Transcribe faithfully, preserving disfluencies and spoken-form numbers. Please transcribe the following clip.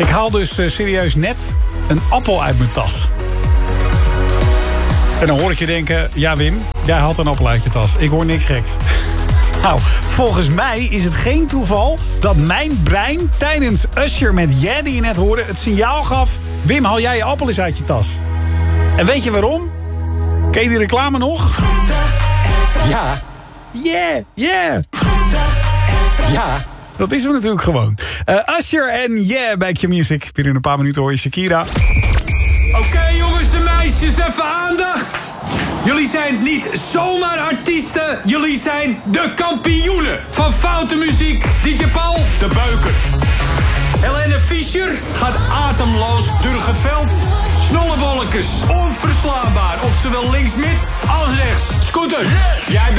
Ik haal dus uh, serieus net een appel uit mijn tas. En dan hoor ik je denken, ja Wim, jij had een appel uit je tas. Ik hoor niks geks. Nou, volgens mij is het geen toeval dat mijn brein tijdens Usher met Yeah, die je net hoorde, het signaal gaf: Wim, haal jij je appel eens uit je tas. En weet je waarom? Ken je die reclame nog? Ja. Yeah, yeah. Ja. Dat is we natuurlijk gewoon. Uh, Usher en Yeah bij Q-Music. Binnen een paar minuten hoor je Shakira. Oké okay, jongens en meisjes, even aandacht. Jullie zijn niet zomaar artiesten. Jullie zijn de kampioenen van foute muziek. D J Paul, de beuker. Helene Fischer gaat ademloos door het veld. Snollewolkes, onverslaanbaar op zowel links, mid als rechts. Scooter, yes. Jij bent